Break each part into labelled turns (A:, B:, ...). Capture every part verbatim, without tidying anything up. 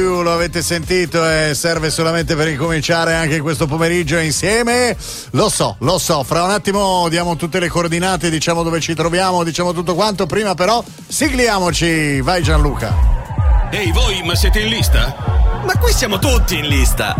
A: Lo avete sentito e serve solamente per incominciare anche questo pomeriggio insieme. Lo so, lo so, fra un attimo diamo tutte le coordinate, diciamo dove ci troviamo, diciamo tutto quanto. Prima però sigliamoci. Vai Gianluca.
B: Ehi voi, ma siete in lista?
C: Ma qui siamo tutti in lista.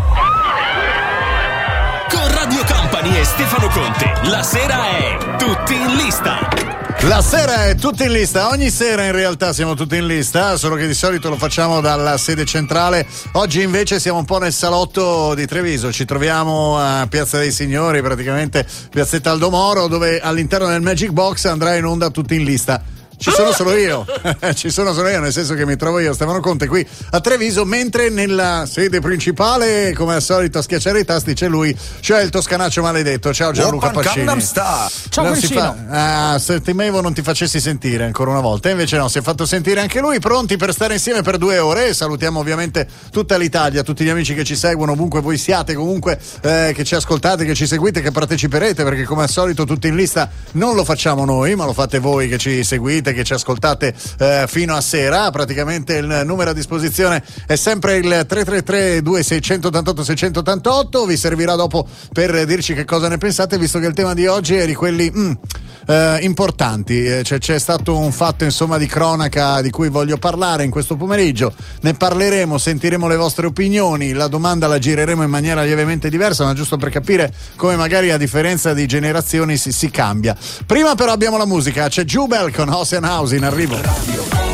B: Con Radio Company e Stefano Conte, la sera è tutti in lista.
A: La sera è tutti in lista, ogni sera in realtà siamo tutti in lista, solo che di solito lo facciamo dalla sede centrale. Oggi invece siamo un po' nel salotto di Treviso, ci troviamo a Piazza dei Signori, praticamente Piazzetta Aldo Moro, dove all'interno del Magic Box andrà in onda tutti in lista. Ci sono solo io, ci sono solo io, nel senso che mi trovo io, Stefano Conte, qui a Treviso, mentre nella sede principale, come al solito, a schiacciare i tasti c'è lui, cioè il toscanaccio maledetto. Ciao Gianluca
C: Open
A: Pacini.
C: Ciao
A: non si fa, ah, se temevo non ti facessi sentire ancora una volta, invece no, si è fatto sentire anche lui, pronti per stare insieme per due ore. E salutiamo ovviamente tutta l'Italia, tutti gli amici che ci seguono, ovunque voi siate, comunque eh, che ci ascoltate, che ci seguite, che parteciperete, perché come al solito tutti in lista non lo facciamo noi, ma lo fate voi che ci seguite, che ci ascoltate eh, fino a sera. Praticamente il numero a disposizione è sempre il tre tre tre due sei otto otto sei otto otto. Vi servirà dopo per dirci che cosa ne pensate, visto che il tema di oggi è di quelli mm, eh, importanti. Eh, cioè, c'è stato un fatto insomma di cronaca di cui voglio parlare in questo pomeriggio, ne parleremo, sentiremo le vostre opinioni, la domanda la gireremo in maniera lievemente diversa, ma giusto per capire come magari a differenza di generazioni si, si cambia. Prima però abbiamo la musica, c'è Jubel con Ocean House in arrivo.